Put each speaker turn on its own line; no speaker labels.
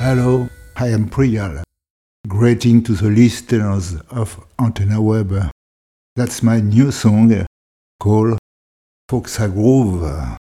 Hello, I am Priyal. Greeting to the listeners of Antenna Web. That's my new song called Foxa Groove.